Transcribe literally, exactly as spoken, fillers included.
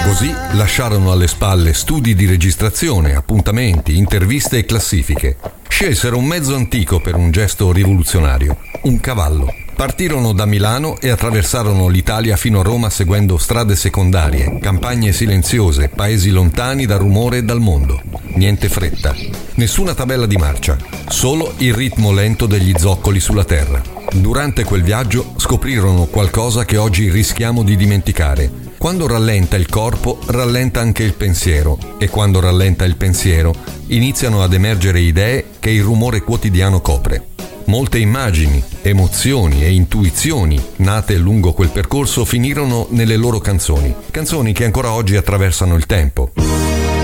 Così lasciarono alle spalle studi di registrazione, appuntamenti, interviste e classifiche. Scelsero un mezzo antico per un gesto rivoluzionario, un cavallo. Partirono da Milano e attraversarono l'Italia fino a Roma seguendo strade secondarie, campagne silenziose, paesi lontani dal rumore e dal mondo. Niente fretta, nessuna tabella di marcia, solo il ritmo lento degli zoccoli sulla terra. Durante quel viaggio scoprirono qualcosa che oggi rischiamo di dimenticare. Quando rallenta il corpo, rallenta anche il pensiero, e quando rallenta il pensiero, iniziano ad emergere idee che il rumore quotidiano copre. Molte immagini, emozioni e intuizioni nate lungo quel percorso finirono nelle loro canzoni, canzoni che ancora oggi attraversano il tempo.